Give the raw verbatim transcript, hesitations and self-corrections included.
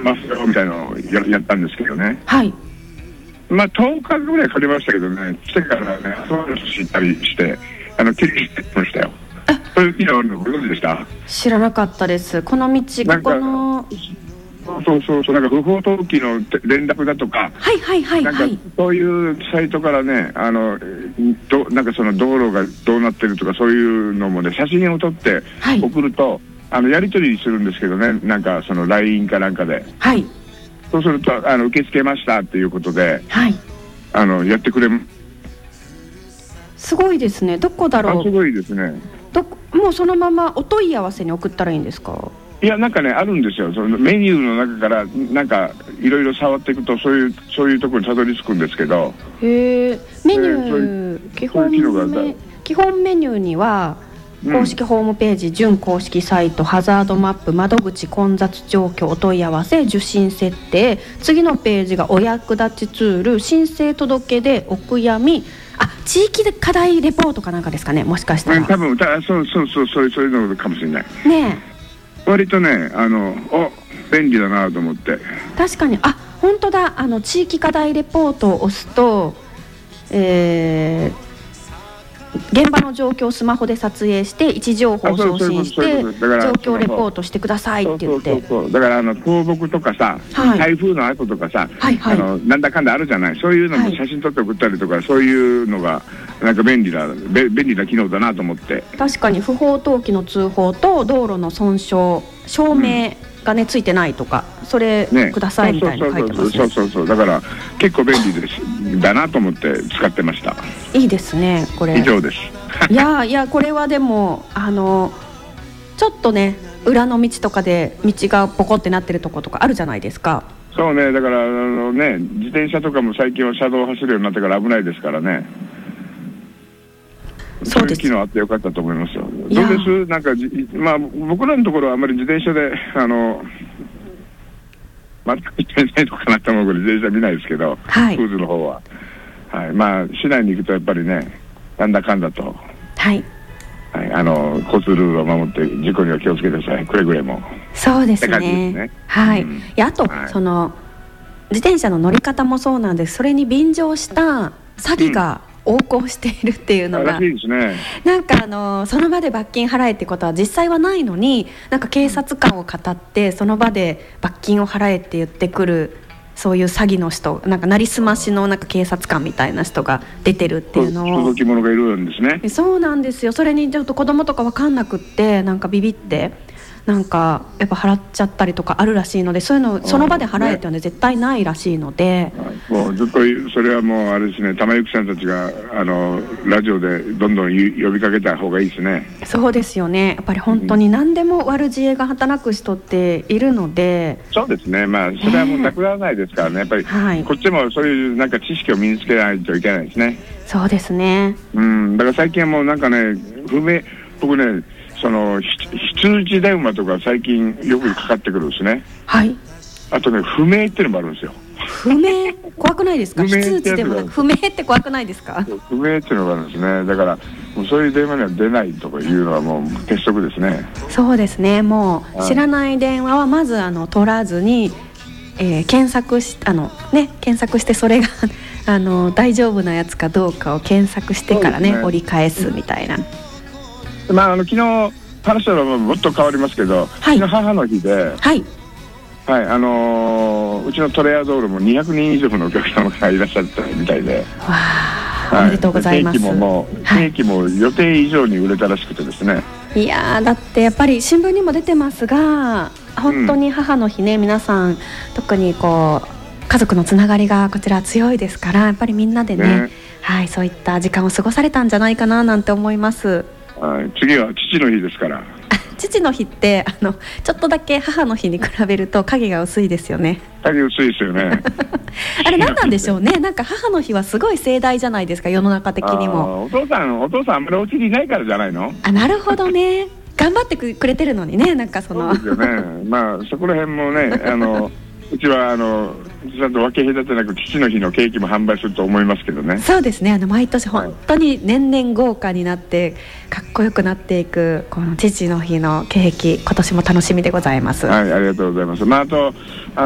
ますよみたいなのを や, やったんですけどね。 はい。 まあとおかぐらいかかりましたけどね、来てからね、後回ししたりして、あの、切りしてましたよ。そういう機能あるのご存知でした？ 知らなかったです。この道、ここの。 そうそうそう、なんか不法投棄の連絡だとか、 はいはいはいはい、 なんかそういうサイトからね、あのどなんかその道路がどうなってるとか、そういうのもね、写真を撮って送ると、はい、あのやり取りするんですけどね、なんかその ライン かなんかで、 はい、 そうするとあの受け付けましたっていうことで、はい、あのやってくれ。 すごいですね。どこだろう。 あ、すごいですね。 どもうそのままお問い合わせに送ったらいいんですか？ いや、なんかね、あるんですよ。そのメニューの中からなんかいろいろ触っていくと、そういうそういうところにたどり着くんですけど。 へえ。メニュー、基本メ基本メニューには公式ホームページ、うん、準公式サイト、ハザードマップ、窓口混雑状況、お問い合わせ、受信設定、次のページがお役立ちツール、申請届でお悔やみ、あ、地域課題レポートかなんかですかね、もしかしたら。 多分たそうそうそうそうそういうのかもしれないねえ。 割とね、あのお便利だなと思って。 確かに、あ、本当だ、あの地域課題レポートを押すと、えー、現場の状況をスマホで撮影して位置情報を送信して状況レポートしてくださいって言って、 そうそうそうそう、だからあの倒木とかさ、はい、台風の後とかさ、はいはい、あのなんだかんだあるじゃない、そういうのも写真撮って送ったりとか、はい、そういうのがなんか便利な便利な機能だなと思って。 確かに不法投棄の通報と道路の損傷証明がね、うん、ついてないとか、それくださいみたいなの書いてますね。 そうそうそう、だから結構便利ですだなと思って使ってました。 いいですね、これ。 以上です。 いやいや、これはでもあのちょっとね、裏の道とかで道がボコってなってるとことかあるじゃないですか。 そうね、だからあのね、自転車とかも最近は車道を走るようになってから危ないですからね。そうです。そういう機能あってよかったと思いますよ。どうです？なんか、まあ、僕らのところはあまり自転車であの全く行ってないのかなと思うぐらい自転車見ないですけど、はい、クーズの方は、はい、まあ市内に行くとやっぱりね、なんだかんだと、はい、はい、あの交通ルールを守って事故には気をつけてください。くれぐれも。 そうですね。ですね、はい。うん、いや、あと、はい、その自転車の乗り方もそうなんです。それに便乗した詐欺が、うん横行しているっていうのが、 いいですね、 なんかあのその場で罰金払えってことは実際はないのに、なんか警察官を語ってその場で罰金を払えって言ってくる、そういう詐欺の人、なんかなりすましのなんか警察官みたいな人が出てるっていうのを、 届き物がいるんですね。 そうなんですよ。それにちょっと子供とか分かんなくって、なんかビビってなんかやっぱ払っちゃったりとかあるらしいので、そういうのその場で払えっていうのは絶対ないらしいので、 もうずっとそれはもうあれですね、玉行さんたちがあのラジオでどんどん呼びかけた方がいいですね。 そうですよね。やっぱり本当に何でも悪知恵が働く人っているので、 うん、そうですね。まあそれはもうなくならないですからね、やっぱり、はい、こっちもそういうなんか知識を身につけないといけないですね。 そうですね。 うん、だから最近はもうなんかね、不明、僕ね、その非通知電話とか最近よくかかってくるんですね。はい。あとね、不明っていうのもあるんですよ。 不明怖くないですか？非通知でもなく不明って怖くないですか？ 不明っていうのがあるんですね。だからもうそういう電話には出ないとかいうのはもう鉄則ですね。 そうですね。もう知らない電話はまずあの取らずに、えー、検索しあのね検索してそれがあの大丈夫なやつかどうかを検索してからね、折り返すみたいな。 まあ、あの昨日話したらもっと変わりますけど、はい、昨日母の日で、はいはい、あのー、うちのトレアドールもにひゃくにん以上のお客様がいらっしゃったみたいで、わあ、はい、おめでとうございます。 ケーキももう、はい、ケーキも予定以上に売れたらしくてですね。 いやだってやっぱり新聞にも出てますが、本当に母の日ね、うん、皆さん特にこう家族のつながりがこちら強いですから、やっぱりみんなで ね, ね、はい、そういった時間を過ごされたんじゃないかななんて思います。 はい、次は父の日ですから。 父の日ってあのちょっとだけ母の日に比べると影が薄いですよね。 影薄いですよね。 あれ何なんでしょうね。なんか母の日はすごい盛大じゃないですか、世の中的にも。 お父さんお父さんあんまりお家にいないからじゃないの。 あ、なるほどね。頑張ってくれてるのにね、なんかその。 そうですよね。まあそこら辺もね、あのうちはあのちゃんと分け隔てなく父の日のケーキも販売すると思いますけどね。 そうですね。あの毎年本当に年々豪華になってかっこよくなっていくこの父の日のケーキ、今年も楽しみでございます。 はい、ありがとうございます。まああと